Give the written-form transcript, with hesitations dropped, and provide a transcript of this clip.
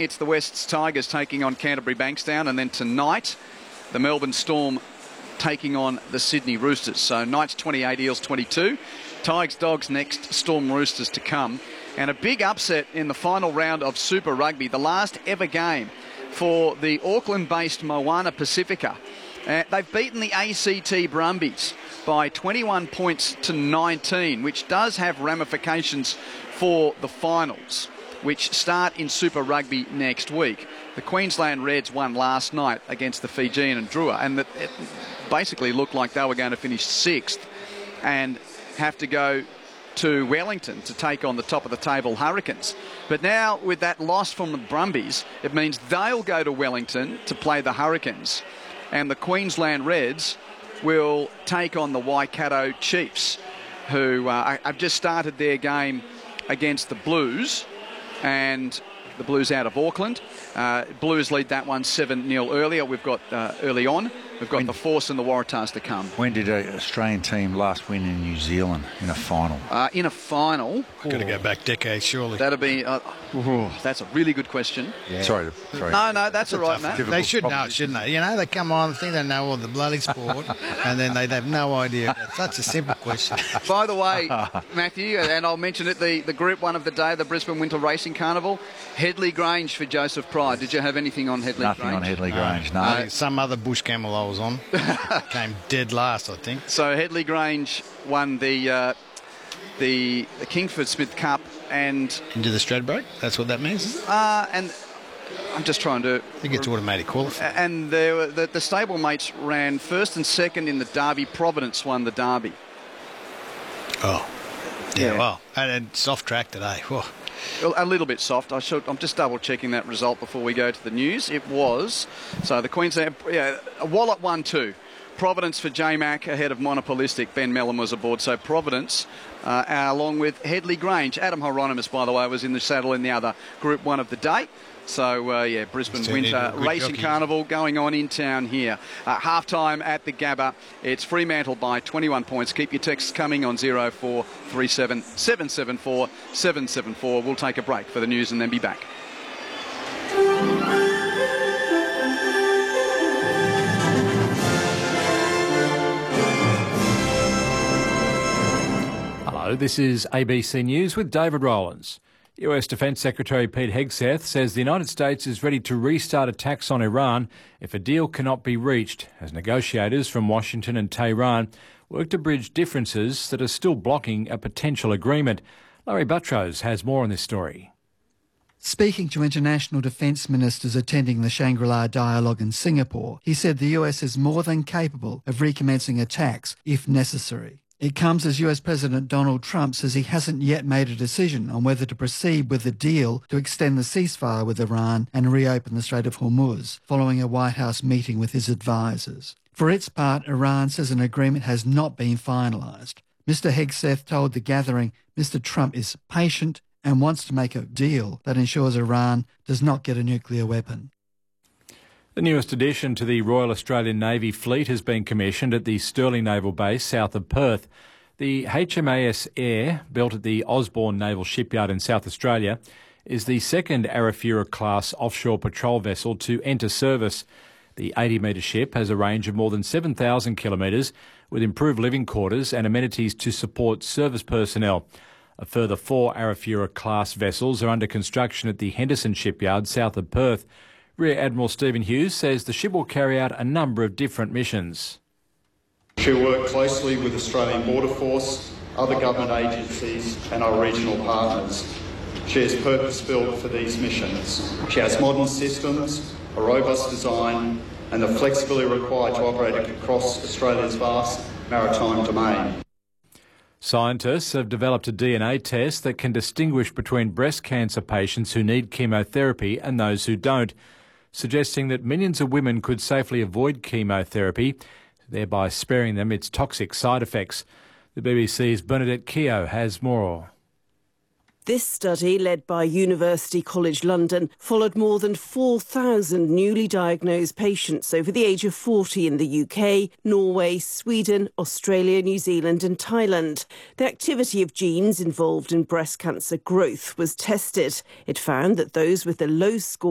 it's the Wests Tigers taking on Canterbury Bankstown, and then tonight, the Melbourne Storm taking on the Sydney Roosters. So Knights 28, Eels 22. Tigers Dogs next, Storm Roosters to come. And a big upset in the final round of Super Rugby, the last ever game for the Auckland-based Moana Pacifica. They've beaten the ACT Brumbies by 21 points to 19, which does have ramifications for the finals, which start in Super Rugby next week. The Queensland Reds won last night against the Fijian and Drua, and it basically looked like they were going to finish sixth and have to go to Wellington to take on the top of the table Hurricanes. But now with that loss from the Brumbies, it means they'll go to Wellington to play the Hurricanes, and the Queensland Reds will take on the Waikato Chiefs, who have just started their game against the Blues, and the Blues out of Auckland. Blues lead that one 7-0 earlier. We've got early on. We've got the Force and the Waratahs to come. When did an Australian team last win in New Zealand in a final? In a final? Got to go back decades, surely. That'd be... that's a really good question. Yeah. Sorry. No, that's all right, Matt. They should know, shouldn't they? You know, they come on, think they know all the bloody sport, and then they have no idea. It's such a simple question. By the way, Matthew, and I'll mention it, the Group 1 of the day, the Brisbane Winter Racing Carnival, Headley Grange for Joseph Pride. Did you have anything on Headley Grange? Nothing on Headley Grange, no. Some other bush camel I was on came dead last, I think. So Headley Grange won the Kingsford Smith Cup and... Into the Stradbroke? That's what that means, is it? And I'm just trying to... I think it's automatic qualifying. And the stablemates ran first and second in the Derby. Providence won the Derby. Oh. Yeah, well, and soft track today. Whoa. A little bit soft. I'm just double-checking that result before we go to the news. It was... So the Queensland... Yeah, Wallet 1-2. Providence for J-Mac ahead of Monopolistic. Ben Mellon was aboard. So Providence, along with Headley Grange. Adam Hieronymus, by the way, was in the saddle in the other Group 1 of the day. So, Brisbane Winter Racing Carnival going on in town here. Half-time at the Gabba. It's Fremantle by 21 points. Keep your texts coming on 0437 774 774. We'll take a break for the news and then be back. Hello, this is ABC News with David Rowlands. US Defence Secretary Pete Hegseth says the United States is ready to restart attacks on Iran if a deal cannot be reached, as negotiators from Washington and Tehran work to bridge differences that are still blocking a potential agreement. Larry Buttrose has more on this story. Speaking to international defence ministers attending the Shangri-La dialogue in Singapore, he said the US is more than capable of recommencing attacks if necessary. It comes as US President Donald Trump says he hasn't yet made a decision on whether to proceed with the deal to extend the ceasefire with Iran and reopen the Strait of Hormuz, following a White House meeting with his advisers. For its part, Iran says an agreement has not been finalised. Mr Hegseth told the gathering Mr Trump is patient and wants to make a deal that ensures Iran does not get a nuclear weapon. The newest addition to the Royal Australian Navy fleet has been commissioned at the Stirling Naval Base south of Perth. The HMAS Air, built at the Osborne Naval Shipyard in South Australia, is the second Arafura-class offshore patrol vessel to enter service. The 80-metre ship has a range of more than 7,000 kilometres, with improved living quarters and amenities to support service personnel. A further 4 Arafura-class vessels are under construction at the Henderson Shipyard south of Perth. Rear Admiral Stephen Hughes says the ship will carry out a number of different missions. She'll work closely with Australian Border Force, other government agencies and our regional partners. She is purpose-built for these missions. She has modern systems, a robust design and the flexibility required to operate across Australia's vast maritime domain. Scientists have developed a DNA test that can distinguish between breast cancer patients who need chemotherapy and those who don't, suggesting that millions of women could safely avoid chemotherapy, thereby sparing them its toxic side effects. The BBC's Bernadette Keogh has more. This study, led by University College London, followed more than 4,000 newly diagnosed patients over the age of 40 in the UK, Norway, Sweden, Australia, New Zealand and Thailand. The activity of genes involved in breast cancer growth was tested. It found that those with a low score